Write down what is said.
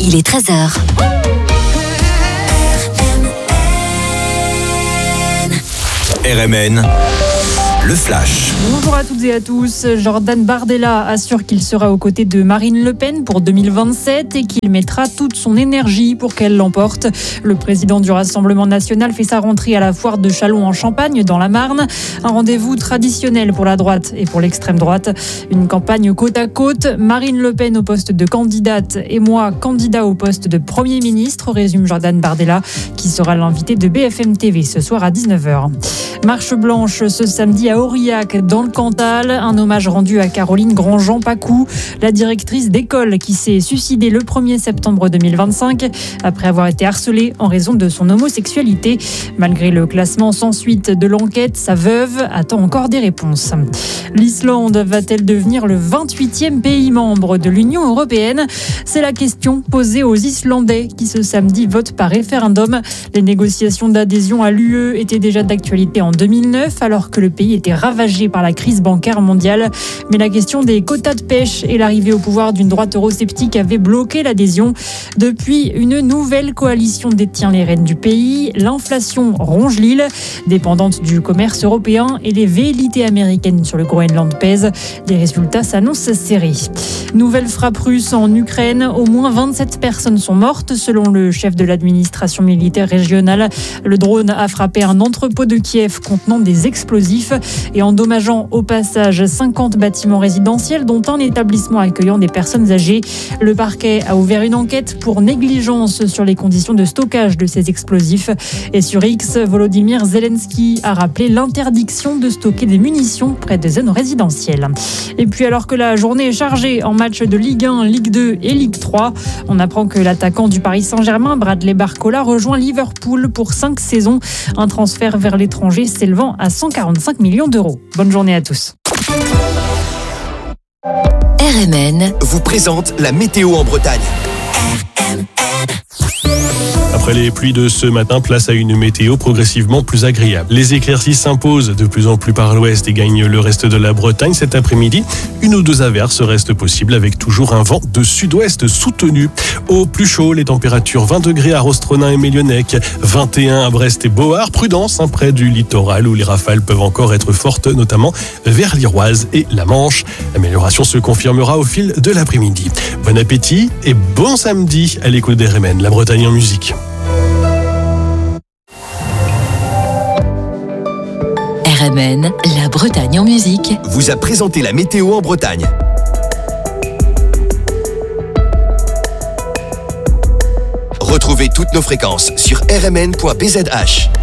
il est 13h. RMN, le flash. Bonjour à toutes et à tous. Jordan Bardella assure qu'il sera aux côtés de Marine Le Pen pour 2027 et qu'il mettra toute son énergie pour qu'elle l'emporte. Le président du Rassemblement national fait sa rentrée à la foire de Châlons en Champagne, dans la Marne. Un rendez-vous traditionnel pour la droite et pour l'extrême droite. Une campagne côte à côte. Marine Le Pen au poste de candidate et moi, candidat au poste de Premier ministre, résume Jordan Bardella, qui sera l'invité de BFM TV ce soir à 19h. Marche blanche ce samedi à Aurillac, dans le Cantal. Un hommage rendu à Caroline Grandjean-Pacou, la directrice d'école qui s'est suicidée le 1er septembre 2025 après avoir été harcelée en raison de son homosexualité. Malgré le classement sans suite de l'enquête, sa veuve attend encore des réponses. L'Islande va-t-elle devenir le 28e pays membre de l'Union européenne ? C'est la question posée aux Islandais qui ce samedi votent par référendum. Les négociations d'adhésion à l'UE étaient déjà d'actualité en 2009, alors que le pays était ravagé par la crise bancaire mondiale. Mais la question des quotas de pêche et l'arrivée au pouvoir d'une droite eurosceptique avait bloqué l'adhésion. Depuis, une nouvelle coalition détient les rênes du pays. L'inflation ronge l'île, dépendante du commerce européen, et les velléités américaines sur le Groenland pèsent. Les résultats s'annoncent serrés. Nouvelle frappe russe en Ukraine. Au moins 27 personnes sont mortes, selon le chef de l'administration militaire régionale. Le drone a frappé un entrepôt de Kiev contenant des explosifs et endommageant au passage 50 bâtiments résidentiels, dont un établissement accueillant des personnes âgées. Le parquet a ouvert une enquête pour négligence sur les conditions de stockage de ces explosifs. Et sur X, Volodymyr Zelensky a rappelé l'interdiction de stocker des munitions près des zones résidentielles. Et puis alors que la journée est chargée en matchs de Ligue 1, Ligue 2 et Ligue 3, on apprend que l'attaquant du Paris Saint-Germain, Bradley Barcola, rejoint Liverpool pour 5 saisons. Un transfert vers l'étranger s'élevant à 145 millions d'euros. Bonne journée à tous. RMN Vous présente la météo en Bretagne. Après les pluies de ce matin, place à une météo progressivement plus agréable. Les éclaircies s'imposent de plus en plus par l'ouest et gagnent le reste de la Bretagne. Cet après-midi, une ou deux averses restent possibles avec toujours un vent de sud-ouest soutenu. Au plus chaud, les températures 20 degrés à Rostronin et Mélionnec, 21 à Brest et Beauhard. Prudence près du littoral où les rafales peuvent encore être fortes, notamment vers l'Iroise et la Manche. L'amélioration se confirmera au fil de l'après-midi. Bon appétit et bon samedi à l'écoute des RMN, la Bretagne en musique. RMN, la Bretagne en musique, Vous a présenté la météo en Bretagne. Retrouvez toutes nos fréquences sur rmn.bzh.